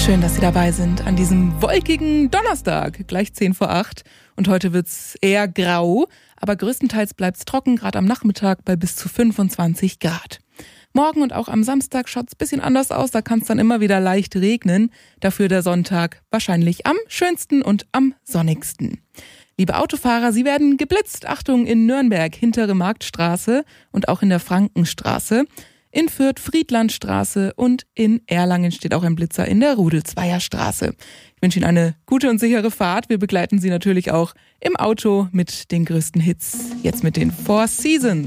Schön, dass Sie dabei sind an diesem wolkigen Donnerstag, gleich 7:50. Und heute wird's eher grau, aber größtenteils bleibt's trocken, gerade am Nachmittag bei bis zu 25 Grad. Morgen und auch am Samstag schaut's ein bisschen anders aus, da kann's dann immer wieder leicht regnen. Dafür der Sonntag wahrscheinlich am schönsten und am sonnigsten. Liebe Autofahrer, Sie werden geblitzt. Achtung, in Nürnberg, hintere Marktstraße und auch in der Frankenstraße. In Fürth Friedlandstraße und in Erlangen steht auch ein Blitzer in der Rudelsweier-Straße. Ich wünsche Ihnen eine gute und sichere Fahrt. Wir begleiten Sie natürlich auch im Auto mit den größten Hits. Jetzt mit den Four Seasons.